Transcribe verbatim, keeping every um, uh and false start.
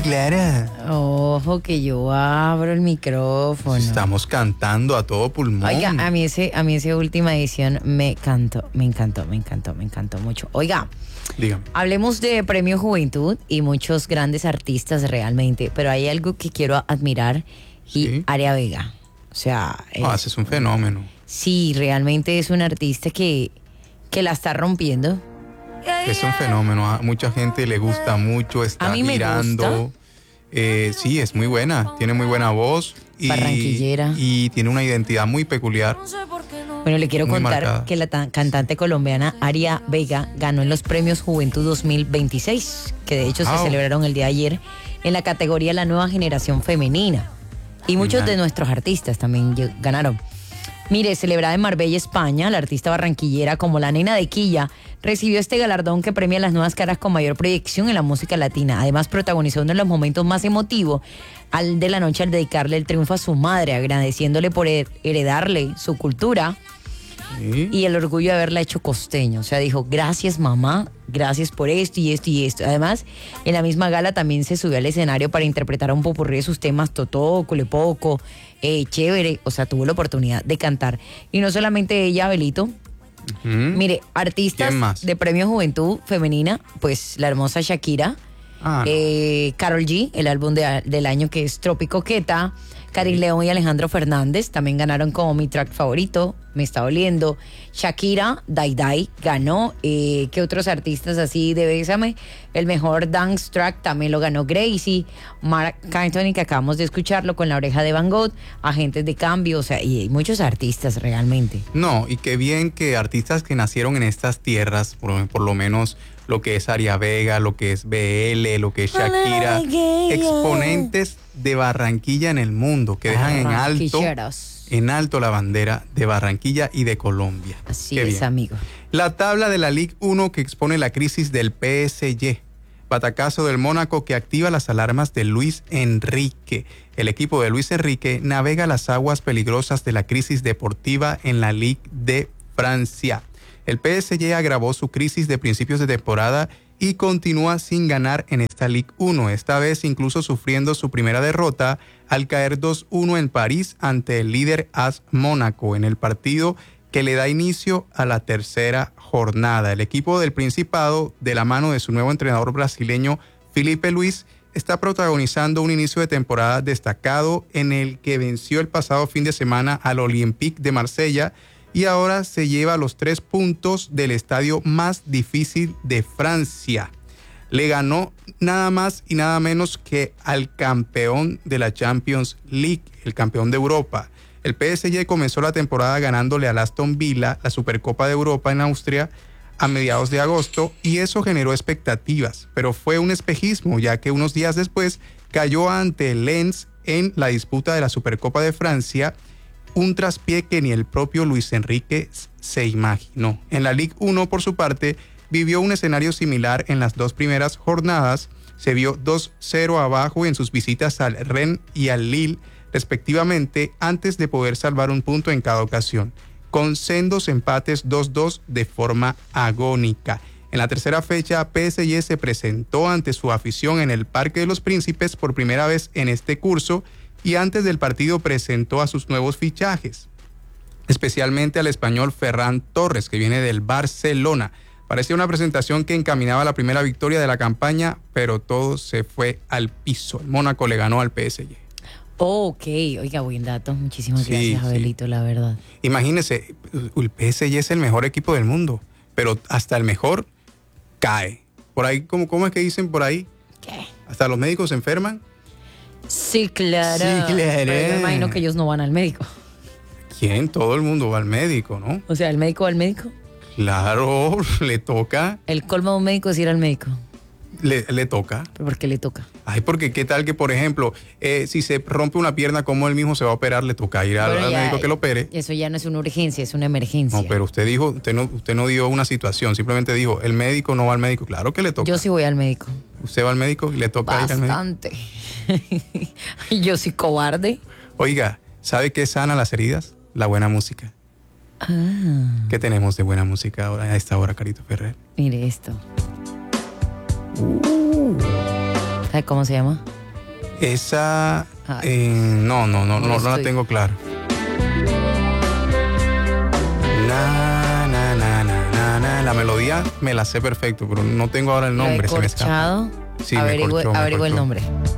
Clara. Ojo que yo abro el micrófono. Estamos cantando a todo pulmón. Oiga, a mí ese, a mí esa última edición me encantó, me encantó, me encantó, me encantó mucho. Oiga, dígame. Hablemos de Premio Juventud y muchos grandes artistas realmente, pero hay algo que quiero admirar y Sí. Aria Vega. O sea, Ah, es- ese es un fenómeno. sí, realmente es un artista que, que la está rompiendo. Es un fenómeno. A mucha gente le gusta mucho, está A mí me girando. gusta. Eh, sí, es muy buena. Tiene muy buena voz. Y, Barranquillera. Y tiene una identidad muy peculiar. Bueno, le quiero Muy contar marcada. que la ta- cantante colombiana Aria Vega ganó en los Premios Juventud dos mil veintiséis, que de hecho se Wow. celebraron el día de ayer, en la categoría La Nueva Generación Femenina. Y muchos Nice. de nuestros artistas también lle- ganaron. Mire, celebrada en Marbella, España, la artista barranquillera como la Nena de Quilla recibió este galardón que premia a las nuevas caras con mayor proyección en la música latina. Además, protagonizó uno de los momentos más emotivos al de la noche al dedicarle el triunfo a su madre, agradeciéndole por her- heredarle su cultura Sí. y el orgullo de haberla hecho costeño. O sea, dijo, gracias mamá, gracias por esto y esto y esto. Además, en la misma gala también se subió al escenario para interpretar un popurrí de sus temas Totó, Culepoco, eh, Chévere. O sea, tuvo la oportunidad de cantar. Y no solamente ella, Abelito. Ujú. Mire, artistas ¿Quién más? de Premio Juventud Femenina, pues la hermosa Shakira, Ah, no. eh, Karol G, el álbum de- del año que es Tropicoqueta, Karin León y Alejandro Fernández también ganaron como mi track favorito, Me Está Oliendo. Shakira, Dai Dai, ganó. Eh, ¿Qué otros artistas así de Bésame? El mejor dance track también lo ganó Gracie, Mark Anthony, que acabamos de escucharlo con La Oreja de Van Gogh, Agentes de Cambio, o sea, y hay muchos artistas realmente. No, y qué bien que artistas que nacieron en estas tierras, por, por lo menos lo que es Aria Vega, lo que es B L, lo que es Shakira, exponentes de Barranquilla en el mundo, que dejan en alto, Barranquilleros. en alto la bandera de Barranquilla y de Colombia. Así Qué es, bien. amigo. La tabla de la Ligue uno que expone la crisis del P S G. Batacazo del Mónaco que activa las alarmas de Luis Enrique. El equipo de Luis Enrique navega las aguas peligrosas de la crisis deportiva en la Ligue de Francia. El P S G agravó su crisis de principios de temporada y continúa sin ganar en esta Ligue uno, esta vez incluso sufriendo su primera derrota al caer dos uno en París ante el líder A S Mónaco en el partido que le da inicio a la tercera jornada. El equipo del Principado, de la mano de su nuevo entrenador brasileño Felipe Luis, está protagonizando un inicio de temporada destacado en el que venció el pasado fin de semana al Olympique de Marsella y ahora se lleva los tres puntos del estadio más difícil de Francia. Le ganó nada más y nada menos que al campeón de la Champions League, el campeón de Europa. El P S G comenzó la temporada ganándole al Aston Villa la Supercopa de Europa en Austria a mediados de agosto y eso generó expectativas, pero fue un espejismo ya que unos días después cayó ante el Lens en la disputa de la Supercopa de Francia, un traspié que ni el propio Luis Enrique se imaginó. En la Ligue uno, por su parte, vivió un escenario similar en las dos primeras jornadas, se vio dos cero abajo en sus visitas al Rennes y al Lille, respectivamente, antes de poder salvar un punto en cada ocasión, con sendos empates dos dos de forma agónica. En la tercera fecha, P S G se presentó ante su afición en el Parque de los Príncipes por primera vez en este curso y antes del partido presentó a sus nuevos fichajes, especialmente al español Ferran Torres, que viene del Barcelona. Parecía una presentación que encaminaba a la primera victoria de la campaña, pero todo se fue al piso. El Mónaco le ganó al P S G. Oh, ok, oiga, buen dato. Muchísimas Sí, gracias, sí. Abelito, la verdad. Imagínese, el P S G es el mejor equipo del mundo, pero hasta el mejor cae. Por ahí, ¿cómo, cómo es que dicen por ahí? ¿Qué? Hasta los médicos se enferman. Sí, claro. Sí, claro. Pero yo imagino que ellos no van al médico. ¿Quién? Todo el mundo va al médico, ¿no? O sea, el médico va al médico. Claro, le toca, El colmo de un médico es ir al médico. le, le toca. ¿Pero por qué le toca? Ay, porque qué tal que, por ejemplo, eh, si se rompe una pierna, como él mismo se va a operar, le toca ir al, Bueno, al ya, médico que lo opere. Eso ya no es una urgencia, es una emergencia. No, pero usted dijo, usted no, usted no dio una situación, simplemente dijo, el médico no va al médico. Claro que le toca. Yo sí voy al médico. Usted va al médico y le toca ir al médico. Bastante. Yo soy cobarde. Oiga, ¿sabe qué sana las heridas? La buena música. Ah, ¿Qué tenemos de buena música ahora, a esta hora, Carito Ferrer? mire esto. ¿Sabes cómo se llama? Esa, eh, no, no, no, no, no la tengo clara. Na, na, na, na, na, na. La melodía me la sé perfecto, pero no tengo ahora el nombre. ¿Lo he se me escapa. corchado? Sí, me averigüe corchó, me averigüe el corchó. nombre.